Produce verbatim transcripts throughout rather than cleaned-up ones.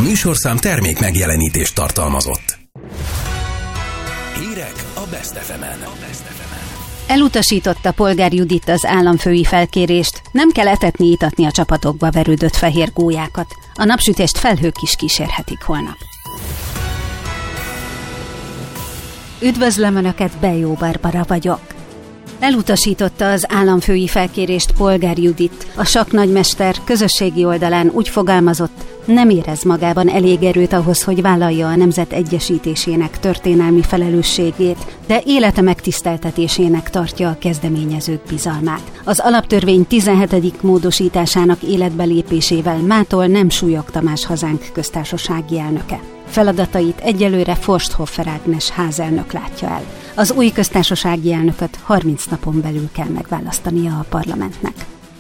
műsorszám termék megjelenítést tartalmazott. Hírek a Best ef emen. Elutasította Polgár Judit az államfői felkérést, nem kell etetni, itatni a csapatokba verődött fehér gólyákat. A napsütést felhők is kísérhetik holnap. Üdvözlöm Önöket, Bejó Barbara vagyok. Elutasította az államfői felkérést Polgár Judit. A sakknagymester közösségi oldalán úgy fogalmazott, nem érez magában elég erőt ahhoz, hogy vállalja a nemzet egyesítésének történelmi felelősségét, de élete megtiszteltetésének tartja a kezdeményezők bizalmát. Az alaptörvény tizenhetedik módosításának életbe lépésével mától nem Súlyog Tamás hazánk köztársasági elnöke. Feladatait egyelőre Forsthoffer Ágnes házelnök látja el. Az új köztársasági elnököt harminc napon belül kell megválasztania a parlamentnek.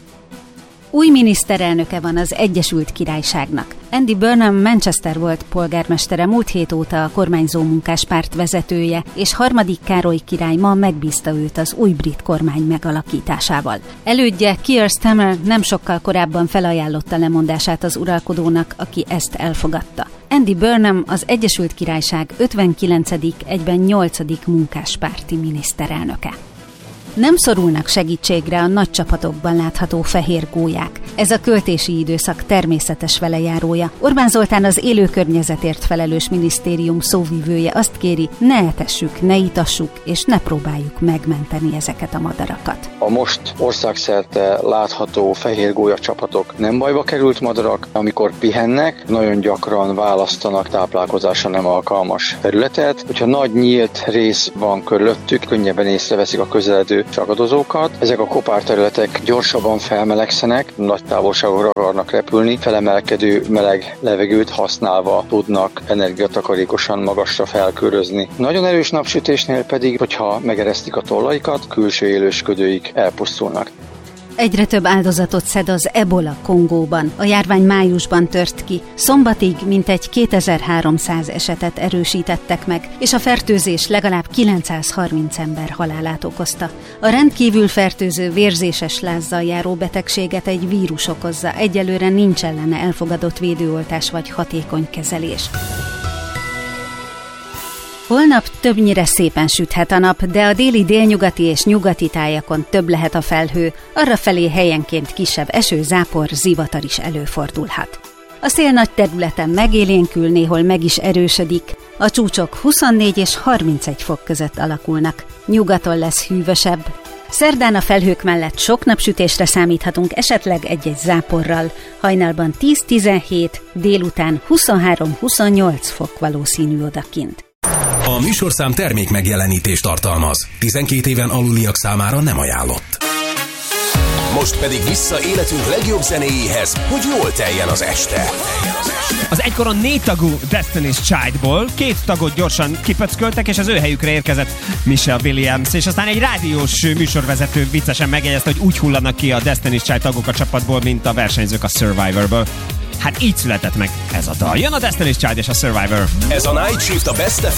Új miniszterelnöke van az Egyesült Királyságnak. Andy Burnham Manchester volt polgármestere, múlt hét óta a kormányzó munkáspárt vezetője, és harmadik Károly király ma megbízta őt az új brit kormány megalakításával. Elődje Keir Starmer nem sokkal korábban felajánlotta lemondását az uralkodónak, aki ezt elfogadta. Andy Burnham az Egyesült Királyság ötvenkilencedik egyben nyolcadik munkáspárti miniszterelnöke. Nem szorulnak segítségre a nagy csapatokban látható fehér gólyák. Ez a költési időszak természetes velejárója. Orbán Zoltán, az élő környezetért felelős minisztérium szóvivője azt kéri, ne etessük, ne itassuk, és ne próbáljuk megmenteni ezeket a madarakat. A most országszerte látható fehér gólya csapatok nem bajba került madarak, amikor pihennek, nagyon gyakran választanak táplálkozásra nem alkalmas területet. Hogyha nagy nyílt rész van körülöttük, könnyebben észreveszik a közeledő ragadozókat. Ezek a kopárterületek gyorsabban felmelegszenek, nagy távolságokra akarnak repülni, felemelkedő meleg levegőt használva tudnak energiatakarékosan magasra felkörözni. Nagyon erős napsütésnél pedig, hogyha megeresztik a tollaikat, külső élősködőik elpusztulnak. Egyre több áldozatot szed az ebola Kongóban. A járvány májusban tört ki. Szombatig mintegy kétezer-háromszáz esetet erősítettek meg, és a fertőzés legalább kilencszázharminc ember halálát okozta. A rendkívül fertőző vérzéses lázzal járó betegséget egy vírus okozza. Egyelőre nincs ellene elfogadott védőoltás vagy hatékony kezelés. Holnap többnyire szépen süthet a nap, de a déli, délnyugati és nyugati tájakon több lehet a felhő, arrafelé helyenként kisebb eső, zápor, zivatar is előfordulhat. A szél nagy területen megélénkül, néhol meg is erősödik. A csúcsok huszonnégy és harmincegy fok között alakulnak. Nyugaton lesz hűvösebb. Szerdán a felhők mellett sok napsütésre számíthatunk, esetleg egy-egy záporral. Hajnalban tíz-tizenhét, délután huszonhárom-huszonnyolc fok valószínű odakint. A műsorszám termék megjelenítést tartalmaz. tizenkét éven aluliak számára nem ajánlott. Most pedig vissza életünk legjobb zenéjéhez, hogy jól teljen az este. Az egykoron négy tagú Destiny's Childból két tagot gyorsan kipöcköltek, és az ő helyükre érkezett Michelle Williams, és aztán egy rádiós műsorvezető viccesen megjegyezte, hogy úgy hullanak ki a Destiny's Child tagok a csapatból, mint a versenyzők a Survivorből. Hát így született meg ez a dal. Jön a Destiny's Child és a Survivor. Ez a Night Shift a Best